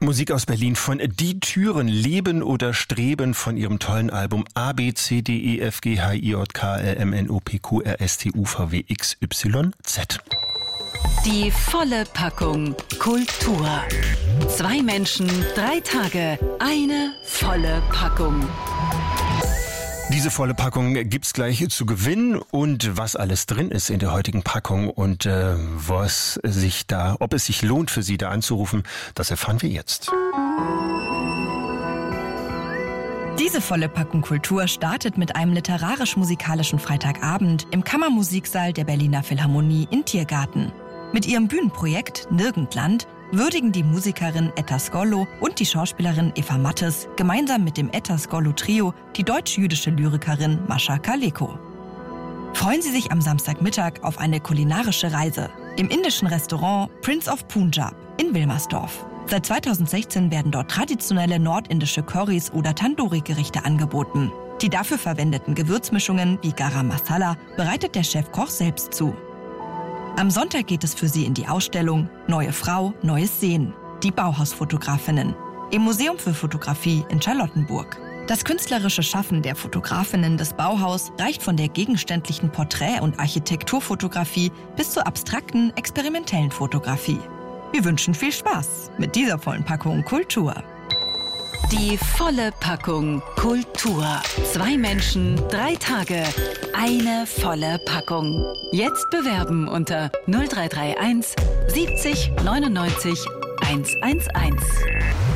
Musik aus Berlin von Die Türen, Leben oder Streben von ihrem tollen Album A, B, C, D, E, F, G, H, I, J, K, L, M, N, O, P, Q, R, S, T, U, V, W, X, Y, Z. Die volle Packung Kultur. 2 Menschen, 3 Tage, eine volle Packung. Diese volle Packung gibt's gleich zu gewinnen und was alles drin ist in der heutigen Packung und ob es sich lohnt für Sie da anzurufen, das erfahren wir jetzt. Diese volle Packung Kultur startet mit einem literarisch-musikalischen Freitagabend im Kammermusiksaal der Berliner Philharmonie in Tiergarten. Mit ihrem Bühnenprojekt Nirgendland würdigen die Musikerin Etta Skollo und die Schauspielerin Eva Mattes gemeinsam mit dem Etta Skollo Trio die deutsch-jüdische Lyrikerin Mascha Kaleko. Freuen Sie sich am Samstagmittag auf eine kulinarische Reise im indischen Restaurant Prince of Punjab in Wilmersdorf. Seit 2016 werden dort traditionelle nordindische Currys oder Tandoori-Gerichte angeboten. Die dafür verwendeten Gewürzmischungen wie Garam Masala bereitet der Chefkoch selbst zu. Am Sonntag geht es für Sie in die Ausstellung Neue Frau, neues Sehen, die Bauhausfotografinnen, im Museum für Fotografie in Charlottenburg. Das künstlerische Schaffen der Fotografinnen des Bauhaus reicht von der gegenständlichen Porträt- und Architekturfotografie bis zur abstrakten, experimentellen Fotografie. Wir wünschen viel Spaß mit dieser vollen Packung Kultur. Die volle Packung Kultur. 2 Menschen, 3 Tage, eine volle Packung. Jetzt bewerben unter 0331 70 99 111.